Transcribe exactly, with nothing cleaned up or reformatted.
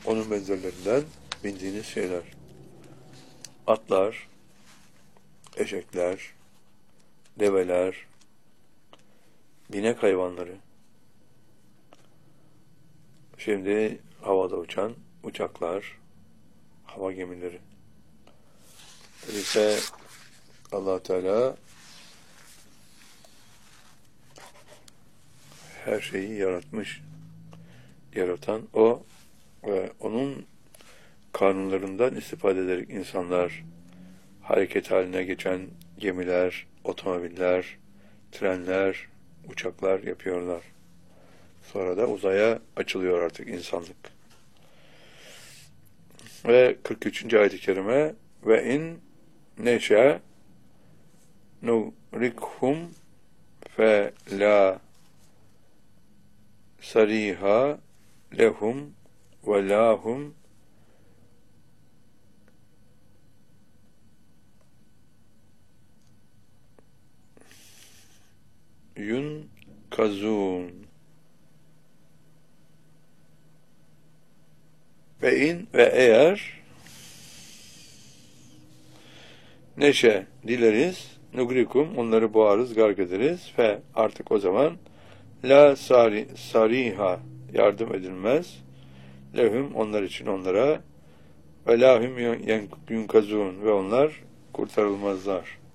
onun benzerlerinden bindiğiniz şeyler. Atlar, eşekler, develer, binek hayvanları. Şimdi havada uçan uçaklar, hava gemileri. İşte Allah Teala her şeyi yaratmış. Yaratan o ve onun kanunlarından istifade ederek insanlar hareket haline geçen gemiler, otomobiller, trenler, uçaklar yapıyorlar. Sonra da uzaya açılıyor artık insanlık. Ve kırk üçüncü ayet-i kerime ve in neşe nurikhum fe la sariha lehum ve lahum yunkazun. Ve in ve eğer neşe dileriz, nugrikum onları boğarız, garg ederiz ve artık o zaman la sari, sariha yardım edilmez, lehum onlar için onlara ve lahum yunkazun ve onlar kurtarılmazlar.